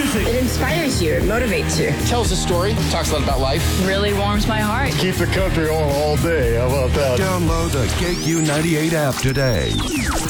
music. It inspires you. It motivates you. Tells a story. Talks a lot about life. Really warms my heart. Keep the country on all day. How about that? Download the KQ98 app today.